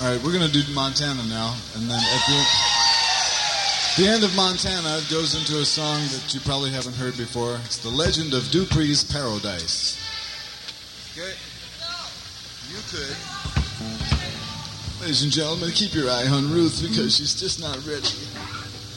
All right, we're going to do Montana now, and then at the end of Montana, it goes into a song that you probably haven't heard before. It's The Legend of Dupree's Paradise. Okay? You could. Ladies and gentlemen, keep your eye on Ruth because she's just not ready.